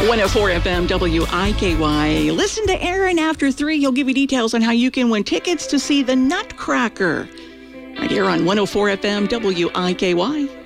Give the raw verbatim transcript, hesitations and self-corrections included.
one oh four F M W I K Y. Listen to Aaron after three. He'll give you details on how you can win tickets to see the Nutcracker. Right here on one oh four F M W I K Y.